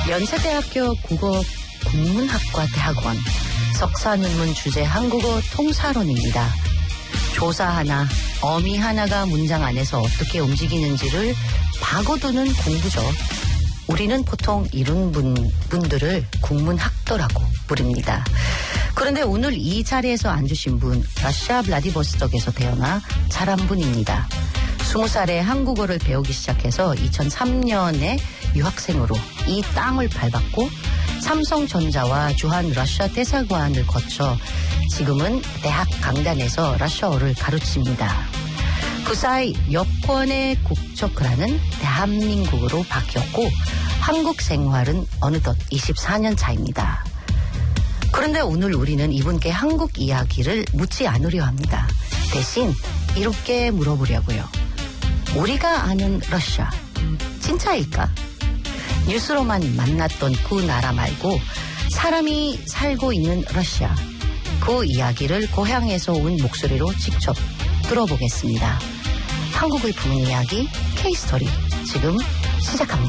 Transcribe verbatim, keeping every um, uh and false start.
연세대학교 국어 국문학과 대학원 석사논문 주제 한국어 통사론입니다. 조사 하나, 어미 하나가 문장 안에서 어떻게 움직이는지를 파고드는 공부죠. 우리는 보통 이런 분, 분들을 국문학도라고 부릅니다. 그런데 오늘 이 자리에서 앉으신 분, 러시아 블라디보스톡에서 태어나 자란 분입니다. 스무 살에 한국어를 배우기 시작해서 이천삼 년에 유학생으로 이 땅을 밟았고 삼성전자와 주한 러시아 대사관을 거쳐 지금은 대학 강단에서 러시아어를 가르칩니다. 그 사이 여권의 국적을 대한민국으로 바뀌었고 한국 생활은 어느덧 이십사 년 차입니다. 그런데 오늘 우리는 이분께 한국 이야기를 묻지 않으려 합니다. 대신 이렇게 물어보려고요. 우리가 아는 러시아, 진짜일까? 뉴스로만 만났던 그 나라 말고 사람이 살고 있는 러시아, 그 이야기를 고향에서 온 목소리로 직접 들어보겠습니다. 한국을 부는 이야기 K-스토리 지금 시작합니다.